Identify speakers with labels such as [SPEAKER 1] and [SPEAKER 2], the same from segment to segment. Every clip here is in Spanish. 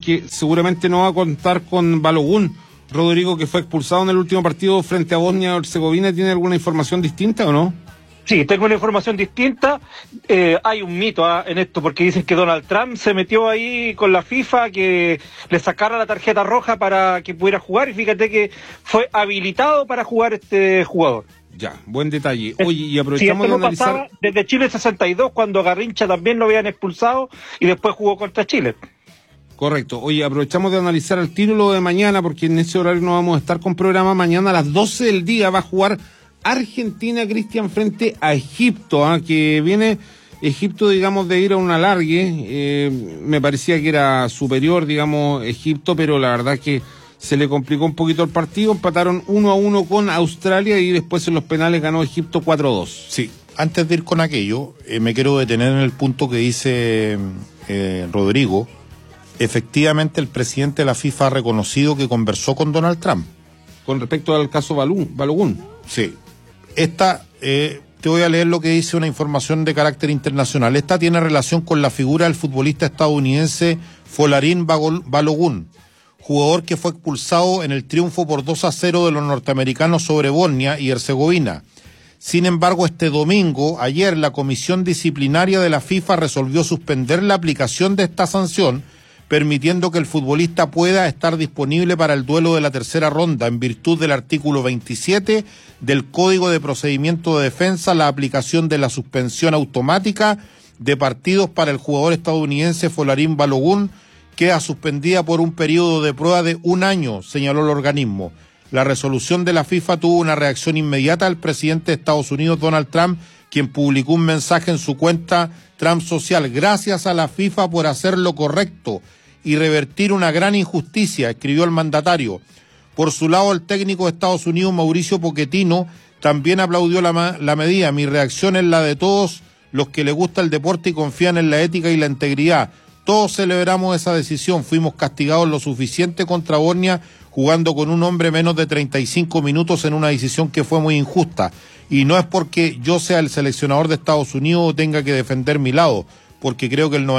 [SPEAKER 1] porque seguramente no va a contar con Balogun. Rodrigo, que fue expulsado en el último partido frente a Bosnia-Herzegovina, ¿tiene alguna información distinta o no?
[SPEAKER 2] Sí, tengo una información distinta. Hay un mito en esto, porque dicen que Donald Trump se metió ahí con la FIFA, que le sacara la tarjeta roja para que pudiera jugar, y fíjate que fue habilitado para jugar este jugador.
[SPEAKER 1] Ya, buen detalle. Oye, y aprovechamos
[SPEAKER 2] de
[SPEAKER 1] analizar...
[SPEAKER 2] pasaba desde Chile 62, cuando a Garrincha también lo habían expulsado, y después jugó contra Chile.
[SPEAKER 1] Correcto. Oye, aprovechamos de analizar el título de mañana, porque en ese horario no vamos a estar con programa. Mañana a las 12 del día va a jugar Argentina, Cristian, frente a Egipto, que viene Egipto, digamos, de ir a un alargue. Me parecía que era superior, digamos, Egipto, pero la verdad que se le complicó un poquito el partido. Empataron 1-1 con Australia y después en los penales ganó Egipto 4-2.
[SPEAKER 3] Sí, antes de ir con aquello, me quiero detener en el punto que dice Rodrigo. Efectivamente, el presidente de la FIFA ha reconocido que conversó con Donald Trump.
[SPEAKER 1] Con respecto al caso Balogun.
[SPEAKER 3] Sí. Te voy a leer lo que dice una información de carácter internacional. Esta tiene relación con la figura del futbolista estadounidense Folarin Balogun, jugador que fue expulsado en el triunfo por 2-0 de los norteamericanos sobre Bosnia y Herzegovina. Sin embargo, este domingo, ayer, la comisión disciplinaria de la FIFA resolvió suspender la aplicación de esta sanción, permitiendo que el futbolista pueda estar disponible para el duelo de la tercera ronda, en virtud del artículo 27 del Código de Procedimiento de Defensa, la aplicación de la suspensión automática de partidos para el jugador estadounidense Folarin Balogun queda suspendida por un periodo de prueba de 1 año, señaló el organismo. La resolución de la FIFA tuvo una reacción inmediata del presidente de Estados Unidos, Donald Trump, quien publicó un mensaje en su cuenta Trump Social. Gracias a la FIFA por hacer lo correcto y revertir una gran injusticia, escribió el mandatario. Por su lado, el técnico de Estados Unidos, Mauricio Pochettino, también aplaudió la medida. Mi reacción es la de todos los que les gusta el deporte y confían en la ética y la integridad. Todos celebramos esa decisión. Fuimos castigados lo suficiente contra Bosnia, jugando con un hombre menos de 35 minutos en una decisión que fue muy injusta. Y no es porque yo sea el seleccionador de Estados Unidos o tenga que defender mi lado, porque creo que el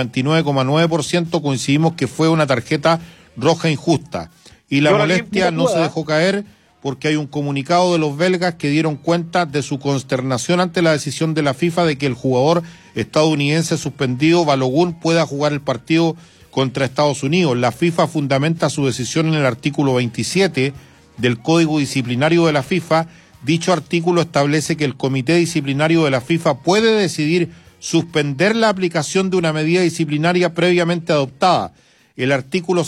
[SPEAKER 3] 99,9% coincidimos que fue una tarjeta roja injusta. Y la molestia no se dejó caer porque hay un comunicado de los belgas que dieron cuenta de su consternación ante la decisión de la FIFA de que el jugador estadounidense suspendido, Balogun, pueda jugar el partido contra Estados Unidos. La FIFA fundamenta su decisión en el artículo 27 del Código Disciplinario de la FIFA. Dicho artículo establece que el Comité Disciplinario de la FIFA puede decidir suspender la aplicación de una medida disciplinaria previamente adoptada. El artículo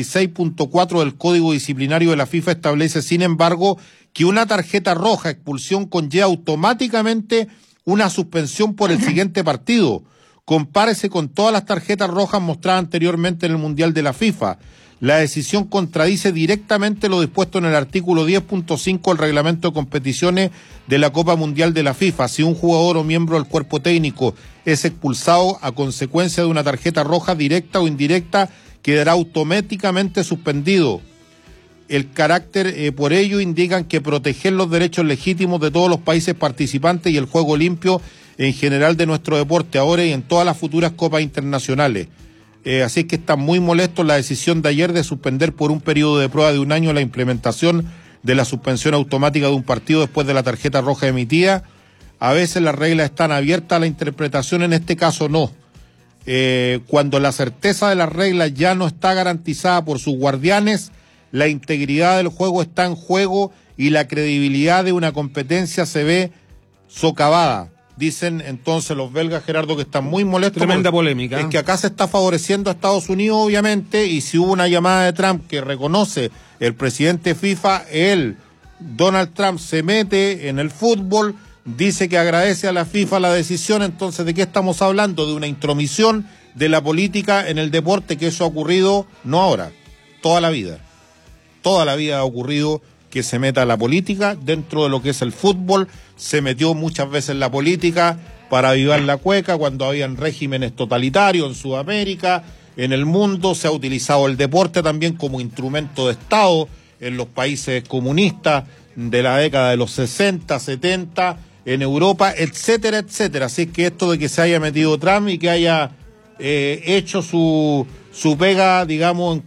[SPEAKER 3] 66.4 del Código Disciplinario de la FIFA establece, sin embargo, que una tarjeta roja, expulsión, conlleva automáticamente una suspensión por el siguiente partido. Compárese con todas las tarjetas rojas mostradas anteriormente en el Mundial de la FIFA. La decisión contradice directamente lo dispuesto en el artículo 10.5 del Reglamento de Competiciones de la Copa Mundial de la FIFA. Si un jugador o miembro del cuerpo técnico es expulsado a consecuencia de una tarjeta roja directa o indirecta, quedará automáticamente suspendido. El carácter, por ello, indican que proteger los derechos legítimos de todos los países participantes y el juego limpio en general de nuestro deporte ahora y en todas las futuras copas internacionales. Así que están muy molestos la decisión de ayer de suspender por un periodo de prueba de 1 año la implementación de la suspensión automática de un partido después de la tarjeta roja emitida. A veces las reglas están abiertas a la interpretación, en este caso no. Cuando la certeza de las reglas ya no está garantizada por sus guardianes, la integridad del juego está en juego y la credibilidad de una competencia se ve socavada. Dicen entonces los belgas, Gerardo, que están muy molestos.
[SPEAKER 1] Tremenda polémica.
[SPEAKER 3] Es que acá se está favoreciendo a Estados Unidos, obviamente, y si hubo una llamada de Trump que reconoce el presidente FIFA, Donald Trump, se mete en el fútbol, dice que agradece a la FIFA la decisión. Entonces, ¿de qué estamos hablando? De una intromisión de la política en el deporte, que eso ha ocurrido no ahora, toda la vida. Toda la vida ha ocurrido que se meta la política dentro de lo que es el fútbol. Se metió muchas veces la política para avivar la cueca cuando habían regímenes totalitarios en Sudamérica, en el mundo. Se ha utilizado el deporte también como instrumento de Estado en los países comunistas de la década de los 60, 70, en Europa, etcétera, etcétera. Así que esto de que se haya metido Trump y que haya hecho su pega, digamos,